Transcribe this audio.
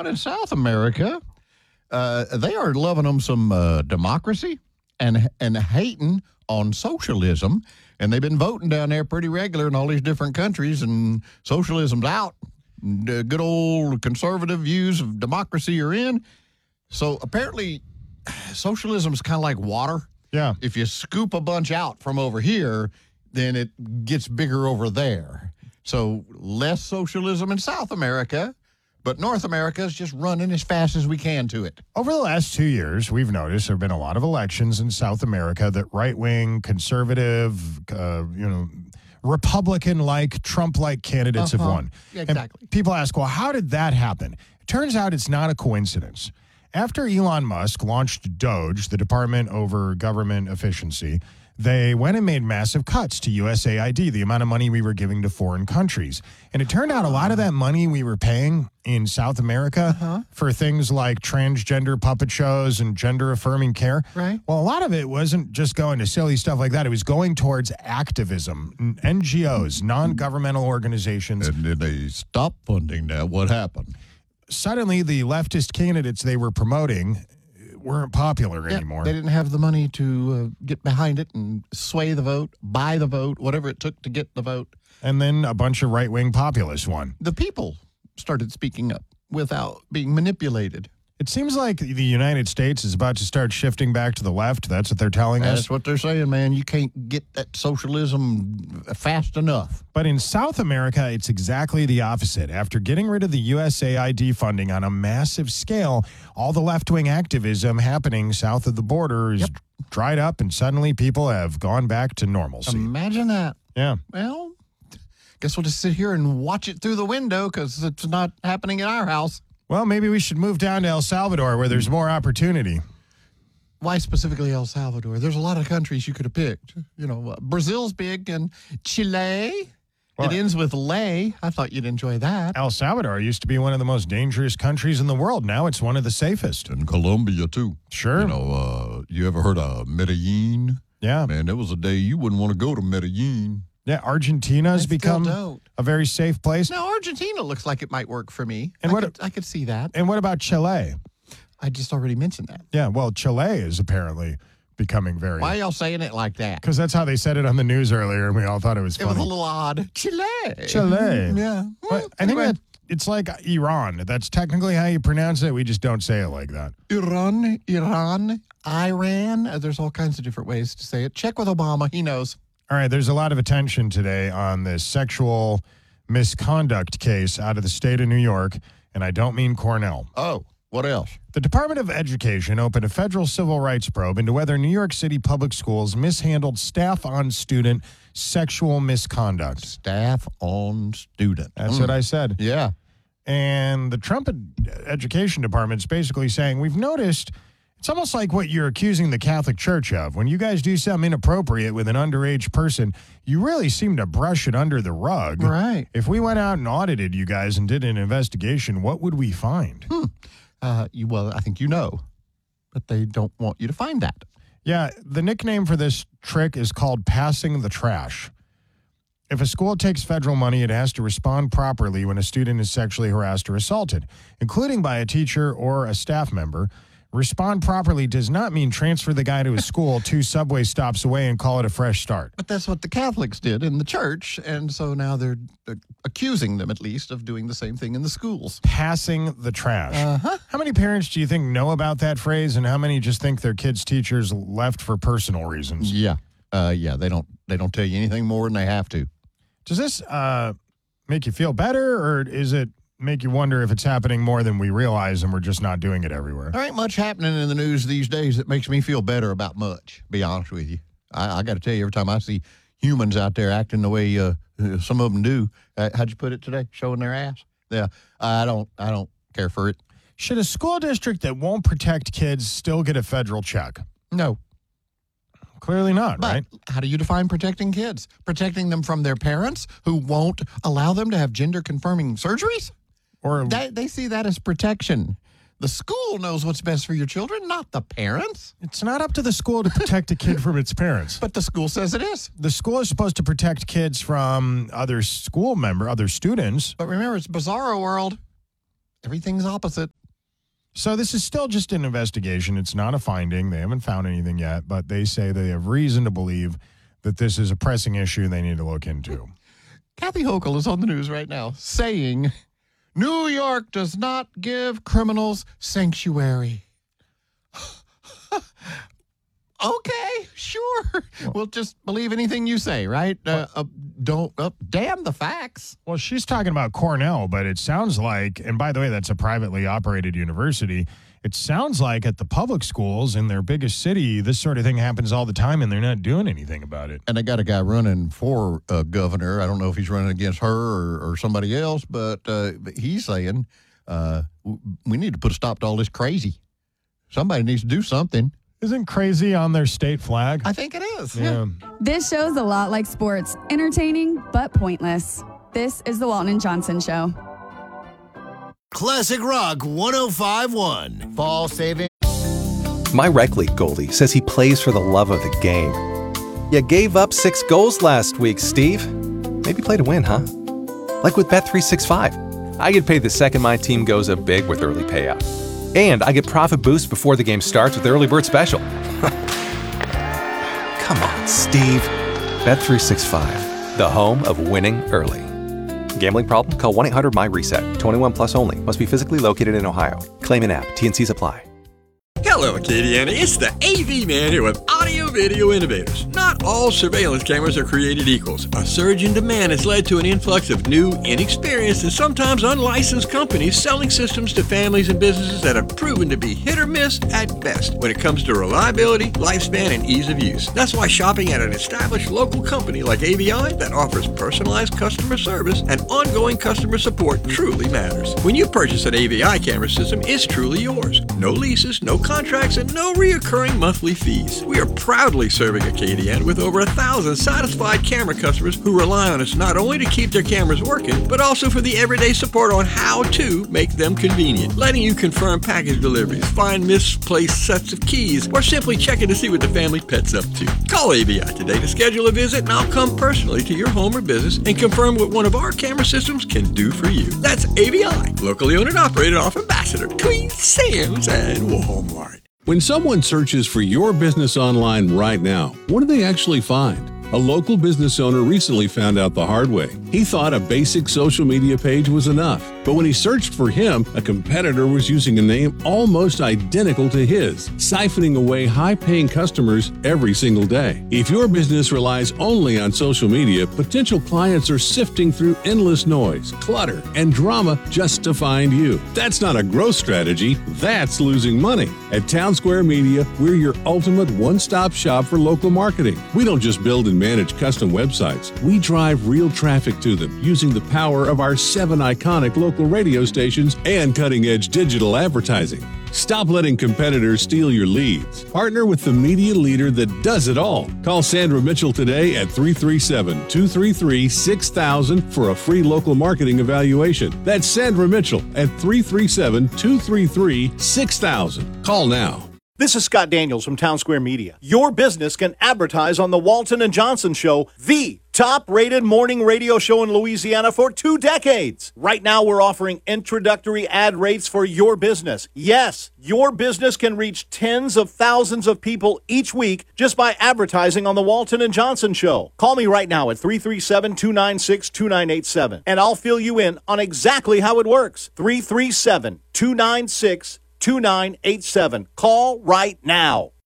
down in South America, they are loving them some democracy and hating on socialism. And they've been voting down there pretty regular in all these different countries, and socialism's out. The good old conservative views of democracy are in. So apparently, socialism is kind of like water. Yeah. If you scoop a bunch out from over here, then it gets bigger over there. So less socialism in South America, but North America is just running as fast as we can to it. Over the last 2 years, we've noticed there have been a lot of elections in South America that right-wing, conservative, Republican-like, Trump-like candidates have won. Yeah, exactly. And people ask, well, how did that happen? It turns out it's not a coincidence. After Elon Musk launched DOGE, the Department Over Government Efficiency, they went and made massive cuts to USAID, the amount of money we were giving to foreign countries. And it turned out a lot of that money we were paying in South America for things like transgender puppet shows and gender-affirming care. Right. Well, a lot of it wasn't just going to silly stuff like that. It was going towards activism, NGOs, non-governmental organizations. And then they stopped funding that. What happened? Suddenly, the leftist candidates they were promoting weren't popular anymore. They didn't have the money to get behind it and sway the vote, buy the vote, whatever it took to get the vote. And then a bunch of right-wing populists won. The people started speaking up without being manipulated. It seems like the United States is about to start shifting back to the left. That's what they're telling us. That's what they're saying, man. You can't get that socialism fast enough. But in South America, it's exactly the opposite. After getting rid of the USAID funding on a massive scale, all the left-wing activism happening south of the border is dried up, and suddenly people have gone back to normalcy. Imagine that. Yeah. Well, guess we'll just sit here and watch it through the window because it's not happening in our house. Well, maybe we should move down to El Salvador where there's more opportunity. Why specifically El Salvador? There's a lot of countries you could have picked. You know, Brazil's big, and Chile. Well, it ends with lay. I thought you'd enjoy that. El Salvador used to be one of the most dangerous countries in the world. Now it's one of the safest. And Colombia, too. Sure. You know, you ever heard of Medellin? Yeah. Man, there was a day you wouldn't want to go to Medellin. Yeah, Argentina's become a very safe place. Now, Argentina looks like it might work for me. And I could see that. And what about Chile? I just already mentioned that. Yeah, well, Chile is apparently becoming very... Why are y'all saying it like that? Because that's how they said it on the news earlier, and we all thought it was funny. It was a little odd. Chile. Yeah. Well, I think that it's like Iran. That's technically how you pronounce it. We just don't say it like that. Iran. There's all kinds of different ways to say it. Check with Obama. He knows. All right, there's a lot of attention today on this sexual misconduct case out of the state of New York, and I don't mean Cornell. Oh, what else? The Department of Education opened a federal civil rights probe into whether New York City public schools mishandled staff-on-student sexual misconduct. Staff-on-student. That's what I said. Yeah. And the Trump Education Department is basically saying, we've noticed... It's almost like what you're accusing the Catholic Church of. When you guys do something inappropriate with an underage person, you really seem to brush it under the rug. Right. If we went out and audited you guys and did an investigation, what would we find? Well, I think you know, but they don't want you to find that. Yeah, the nickname for this trick is called passing the trash. If a school takes federal money, it has to respond properly when a student is sexually harassed or assaulted, including by a teacher or a staff member. Respond properly does not mean transfer the guy to his school 2 subway stops away and call it a fresh start. But that's what the Catholics did in the church, and so now they're accusing them, at least, of doing the same thing in the schools. Passing the trash. How many parents do you think know about that phrase, and how many just think their kids' teachers left for personal reasons? Yeah. They don't tell you anything more than they have to. Does this make you feel better, or is it make you wonder if it's happening more than we realize and we're just not doing it everywhere? There ain't much happening in the news these days that makes me feel better about much, be honest with you. I got to tell you, every time I see humans out there acting the way some of them do, how'd you put it today? Showing their ass? Yeah, I don't care for it. Should a school district that won't protect kids still get a federal check? No. Clearly not, But right? how do you define protecting kids? Protecting them from their parents who won't allow them to have gender-confirming surgeries? Or They see that as protection. The school knows what's best for your children, not the parents. it's not up to the school to protect a kid from its parents. But the school says it is. The school is supposed to protect kids from other students. But remember, it's Bizarro World. everything's opposite. So this is still just an investigation. It's not a finding. They haven't found anything yet, but they say they have reason to believe that this is a pressing issue they need to look into. Kathy Hochul is on the news right now saying New York does not give criminals sanctuary. Okay, sure. We'll just believe anything you say, right? Damn the facts. Well, she's talking about Cornell, but it sounds like, and by the way, that's a privately operated university. It sounds like at the public schools in their biggest city, this sort of thing happens all the time, and they're not doing anything about it. And they got a guy running for governor. I don't know if he's running against her or somebody else, but he's saying we need to put a stop to all this crazy. Somebody needs to do something. Isn't crazy on their state flag? I think it is. Yeah. This show's a lot like sports, entertaining but pointless. This is the Walton & Johnson Show. Classic Rock 105.1. Fall saving. My rec league goalie says he plays for the love of the game. You gave up 6 goals last week, Steve. Maybe play to win, huh? Like with Bet365. I get paid the second my team goes up big with early payout. And I get profit boost before the game starts with Early Bird Special. Come on, Steve. Bet365, the home of winning early. Gambling problem? Call 1-800-MY-RESET. 21 plus only. Must be physically located in Ohio. Claim in app. T&Cs apply. Hello, Acadiana. It's the AV Man here with Audio Video Innovators. Not all surveillance cameras are created equals. A surge in demand has led to an influx of new, inexperienced, and sometimes unlicensed companies selling systems to families and businesses that have proven to be hit or miss at best when it comes to reliability, lifespan, and ease of use. That's why shopping at an established local company like AVI that offers personalized customer service and ongoing customer support truly matters. When you purchase an AVI camera system, it's truly yours. No leases, no contracts, and no reoccurring monthly fees. We are proudly serving Acadiana with over 1,000 satisfied camera customers who rely on us not only to keep their cameras working, but also for the everyday support on how to make them convenient, letting you confirm package deliveries, find misplaced sets of keys, or simply checking to see what the family pet's up to. Call AVI today to schedule a visit, and I'll come personally to your home or business and confirm what one of our camera systems can do for you. That's AVI, locally owned and operated off Ambassador, between Sam's and Walmart. When someone searches for your business online right now, what do they actually find? A local business owner recently found out the hard way. He thought a basic social media page was enough. But when he searched for him, a competitor was using a name almost identical to his, siphoning away high-paying customers every single day. If your business relies only on social media, potential clients are sifting through endless noise, clutter, and drama just to find you. That's not a growth strategy. That's losing money. At Town Square Media, we're your ultimate one-stop shop for local marketing. We don't just build and manage custom websites. We drive real traffic to them using the power of our 7 iconic local radio stations and cutting-edge digital advertising. Stop letting competitors steal your leads. Partner with the media leader that does it all. Call Sandra Mitchell today at 337-233-6000 for a free local marketing evaluation. That's Sandra Mitchell at 337-233-6000. Call now. This is Scott Daniels from Town Square Media. Your business can advertise on the Walton & Johnson Show, the top-rated morning radio show in Louisiana for 2 decades. Right now, we're offering introductory ad rates for your business. Yes, your business can reach tens of thousands of people each week just by advertising on the Walton & Johnson Show. Call me right now at 337-296-2987, and I'll fill you in on exactly how it works. 337-296-2987. Call right now.